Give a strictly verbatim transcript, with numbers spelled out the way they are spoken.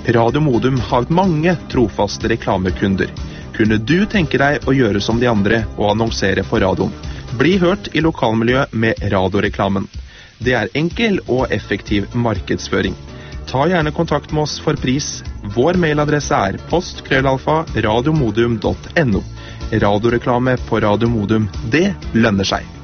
Radio Modum har mange trofaste reklamekunder. Kunne du tenke deg å gjøre som de andre og annonsere på radioen? Bli hørt i lokalmiljøet med radioreklamen. Det er enkel og effektiv markedsføring. Ta gjerne kontakt med oss for pris. Vår mailadresse er post krøllalfa radiomodum punktum no. Radioreklame på Radio Modum, det lønner seg.